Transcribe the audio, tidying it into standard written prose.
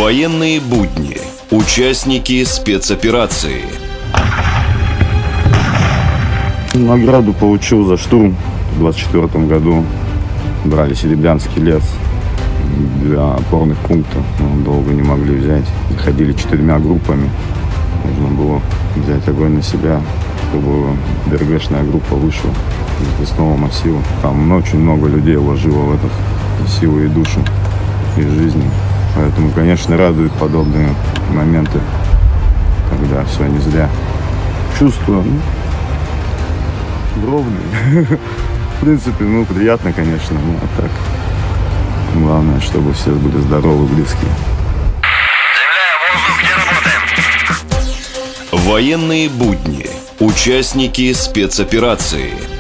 Военные будни. Участники спецоперации. Награду получил за штурм в 24 году. Брали Серебрянский лес для опорных пунктов. Но долго не могли взять. Заходили 4 группами. Нужно было взять огонь на себя, чтобы ДРГшная группа вышла из лесного массива. Там очень много людей вложило в это силу и душу, и жизни. Поэтому, конечно, радуют подобные моменты, когда все не зря. Чувство, ровное. В принципе, приятно, конечно, но так. Главное, чтобы все были здоровы, близкие. Военные будни. Участники спецоперации.